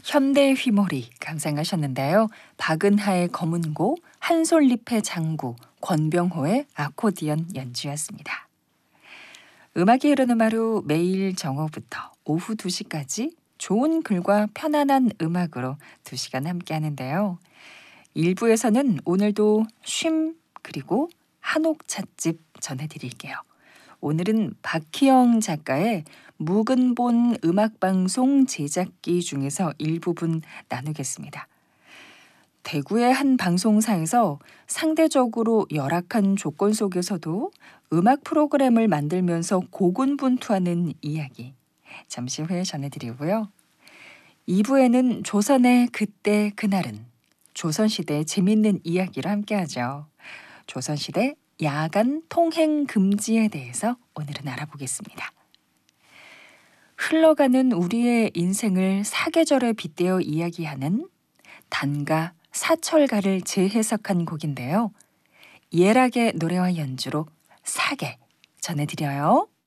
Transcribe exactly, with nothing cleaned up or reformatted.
현대 휘몰이 감상하셨는데요. 박은하의 검은고, 한솔잎의 장구, 권병호의 아코디언 연주였습니다. 음악이 흐르는 하루 매일 정오부터 오후 두 시까지 좋은 글과 편안한 음악으로 두 시간 함께 하는데요. 일 부에서는 오늘도 쉼 그리고 한옥 찻집 전해드릴게요. 오늘은 박희영 작가의 묵은 본 음악방송 제작기 중에서 일부분 나누겠습니다. 대구의 한 방송사에서 상대적으로 열악한 조건 속에서도 음악 프로그램을 만들면서 고군분투하는 이야기 잠시 후에 전해드리고요. 이 부에는 조선의 그때 그날은 조선시대의 재밌는 이야기를 함께하죠. 조선시대 야간 통행 금지에 대해서 오늘은 알아보겠습니다. 흘러가는 우리의 인생을 사계절에 빗대어 이야기하는 단가 사철가를 재해석한 곡인데요. 예락의 노래와 연주로 사계 전해드려요.